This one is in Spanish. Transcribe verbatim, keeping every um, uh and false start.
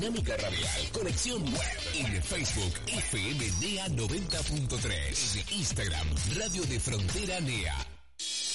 Dinámica Radial, Conexión Web. En Facebook, F M NEA noventa punto tres. En Instagram, Radio de Frontera NEA.